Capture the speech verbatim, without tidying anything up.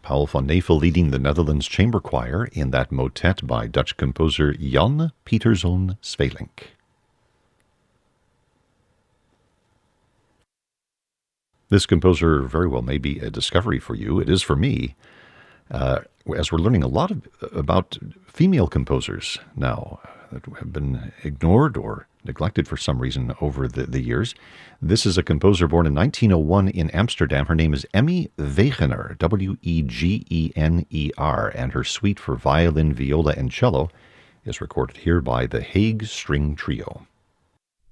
Paul van Nevel leading the Netherlands Chamber Choir in that motet by Dutch composer Jan Pieterszoon Sweelinck. This composer very well may be a discovery for you. It is for me, uh, as we're learning a lot of, about female composers now that have been ignored or neglected for some reason over the, the years. This is a composer born in nineteen oh one in Amsterdam. Her name is Emmy Wegener, W E G E N E R, and her suite for violin, viola, and cello is recorded here by the Hague String Trio.